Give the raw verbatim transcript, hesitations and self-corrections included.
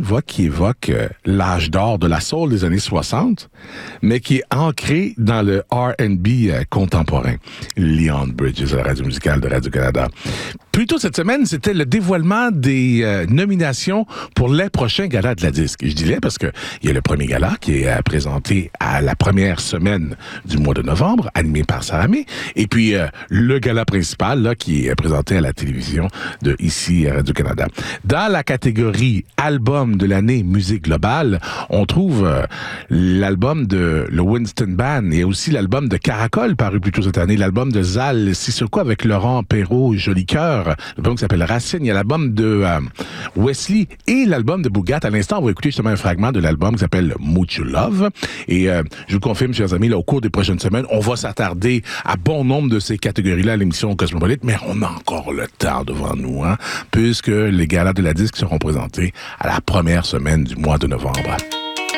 voix qui évoque euh, l'âge d'or de la soul des années soixante, mais qui est ancrée dans le R and B euh, contemporain. Leon Bridges à la radio musicale de Radio-Canada. Plus tôt cette semaine, c'était le dévoilement des euh, nominations pour les prochains galas de la disque. Je dis les parce que il y a le premier gala qui est euh, présenté à la première semaine du mois de novembre, animé par Sarah May, et puis euh, le gala principal là qui est présenté à la télévision de ici à Radio-Canada. Dans la catégorie album de l'année musique globale, on trouve euh, l'album de le Winston Band et aussi l'album de Caracol paru plus tôt cette année, l'album de Zal Sissoko avec Laurent Perrault Joli Cœur, l'album qui s'appelle Racine, il y a l'album de euh, Wesley et l'album de Bougat. À l'instant, on va écouter justement un fragment de l'album qui s'appelle Mucho Love. Et euh, je vous confirme, chers amis, là, au cours des prochaines semaines, on va s'attarder à bon nombre de ces catégories-là à l'émission Cosmopolite, mais on a encore le temps devant nous, hein, puisque les galas de la disque seront présentés à la première semaine du mois de novembre.